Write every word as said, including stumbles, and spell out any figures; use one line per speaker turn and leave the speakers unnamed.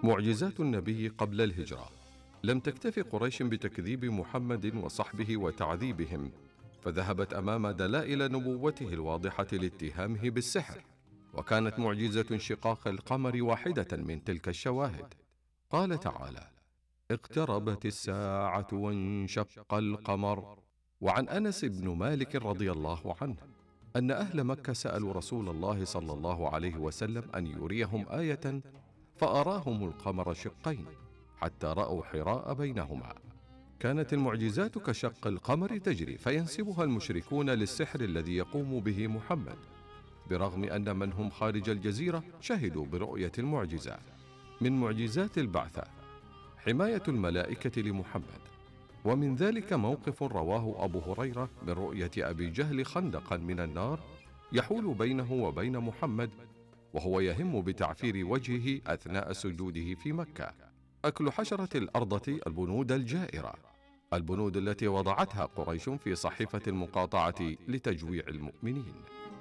معجزات النبي قبل الهجرة. لم تكتف قريش بتكذيب محمد وصحبه وتعذيبهم، فذهبت أمام دلائل نبوته الواضحة لاتهامه بالسحر، وكانت معجزة انشقاق القمر واحدة من تلك الشواهد. قال تعالى: اقتربت الساعة وانشق القمر. وعن أنس بن مالك رضي الله عنه أن أهل مكة سألوا رسول الله صلى الله عليه وسلم أن يريهم آية، فأراهم القمر شقين حتى رأوا حراء بينهما. كانت المعجزات كشق القمر تجري، فينسبها المشركون للسحر الذي يقوم به محمد، برغم أن من هم خارج الجزيرة شهدوا برؤية المعجزة. من معجزات البعثة حماية الملائكة لمحمد، ومن ذلك موقف رواه أبو هريرة من رؤية أبي جهل خندقا من النار يحول بينه وبين محمد، وهو يهم بتعفير وجهه أثناء سجوده في مكة. أكل حشرة الأرضة البنود الجائرة، البنود التي وضعتها قريش في صحيفة المقاطعة لتجويع المؤمنين.